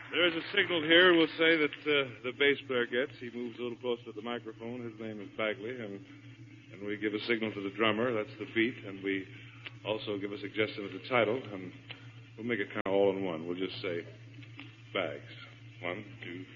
There's a signal here. We'll say that the bass player gets. He moves a little closer to the microphone. His name is Bagley, and we give a signal to the drummer. That's the beat, and we also give a suggestion of the title, and we'll make it kind of all in one. We'll just say Bags. 1, 2,